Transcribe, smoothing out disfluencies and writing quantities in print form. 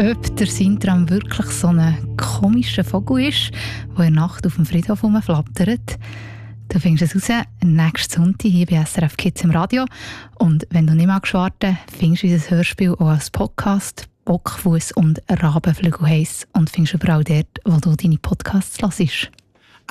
ob der Sintram wirklich so ein komischer Vogel ist, der in der Nacht auf dem Friedhof rumflattert. Du findest es raus nächsten Sonntag hier bei SRF Kids im Radio. Und wenn du nicht magst warten, findest du unser Hörspiel auch als Podcast «Bockfuss und Rabenflügel» heiss und findest überall dort, wo du deine Podcasts hörst.